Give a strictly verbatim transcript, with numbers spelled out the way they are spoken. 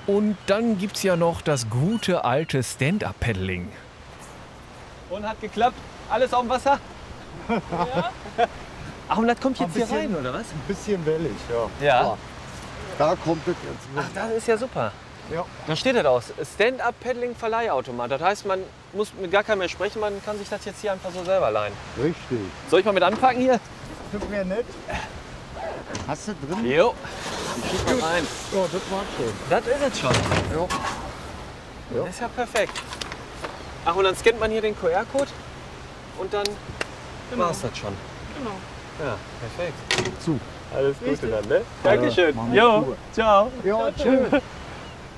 Und dann gibt's ja noch das gute alte Stand-Up-Paddling. Und hat geklappt? Alles auf dem Wasser? Ja. Ach, und das kommt jetzt hier rein, oder was? Ein bisschen wellig, ja. Ja. Da kommt es jetzt. Ach, das ist ja super. Ja. Da steht das aus. Stand-Up-Paddling-Verleihautomat. Das heißt, man muss mit gar keinem mehr sprechen, man kann sich das jetzt hier einfach so selber leihen. Richtig. Soll ich mal mit anpacken hier? Das wäre nett. Hast du drin? Jo. Ich schieb mal rein. Ja, das war schon. Das ist es schon. Ja. Das ist ja perfekt. Ach, und dann scannt man hier den Q R-Code und dann Genau. war's das schon. Genau. Ja, perfekt. Zu. Alles Gute Richtig. dann, ne? Dankeschön. machen Jo, gut. ciao. Ja, tschüss.